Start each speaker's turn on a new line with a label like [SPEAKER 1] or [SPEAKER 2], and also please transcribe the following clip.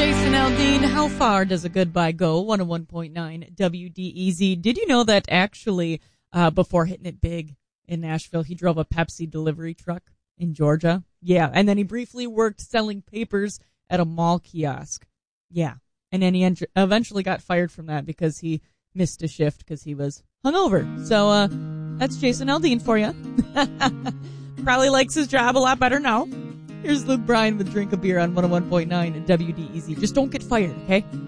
[SPEAKER 1] Jason Aldean, how far does a goodbye go? 101.9 WDEZ. Did you know that actually, before hitting it big in Nashville, he drove a Pepsi delivery truck in Georgia? Yeah, and then he briefly worked selling papers at a mall kiosk. Yeah, and then he eventually got fired from that because he missed a shift because he was hungover. So, that's Jason Aldean for you. Probably likes his job a lot better now. Here's Luke Bryan with Drink a Beer on 101.9 WDEZ. Just don't get fired, okay?